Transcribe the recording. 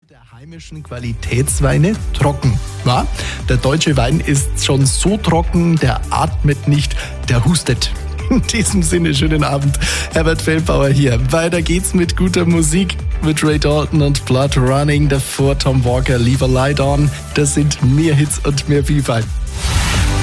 der heimischen Qualitätsweine trocken. Ja? Der deutsche Wein ist schon so trocken, der atmet nicht, der hustet. In diesem Sinne, schönen Abend. Herbert Feldbauer hier. Weiter geht's mit guter Musik, mit Ray Dalton und Blood Running, davor Tom Walker, Leave a Light On. Das sind mehr Hits und mehr Vielfalt.